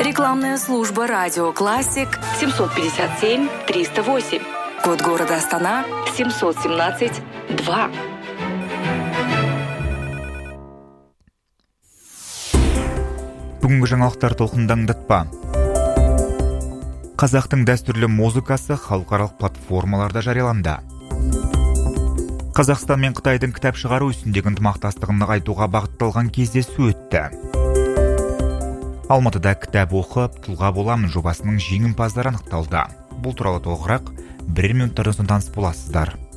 Рекламная служба «Радио Классик» 757-308. Код города Астана 717-2. Бүгінгі жаңалықтар толқындаңдатпа. Қазақтың дәстүрлі музыкасы халықаралық платформаларда жарияланды. Қазақстан мен Қытайдың кітап шығару үстіндегі ынтымақтастығын нығайтуға бағытталған кездесу өтті. Алматыда кітап оқып, тұлға боламын жобасының жеңімпаздары анықталды. Бұл туралы толығырақ 1 минуттардан соң таныс боласыздар.